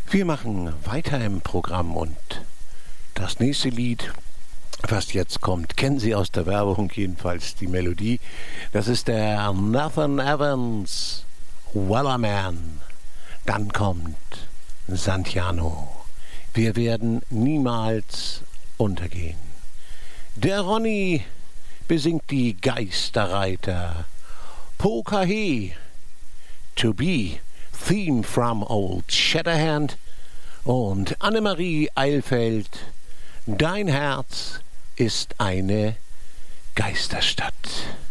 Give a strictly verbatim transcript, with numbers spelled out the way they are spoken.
Wir machen weiter im Programm und das nächste Lied, was jetzt kommt, kennen Sie aus der Werbung jedenfalls die Melodie. Das ist der Nathan Evans, Wellerman. Dann kommt Santiano. Wir werden niemals untergehen. Der Ronny besingt die Geisterreiter. Pokahe, To Be, Theme from Old Shatterhand. Und Annemarie Eilfeld, Dein Herz ist eine Geisterstadt.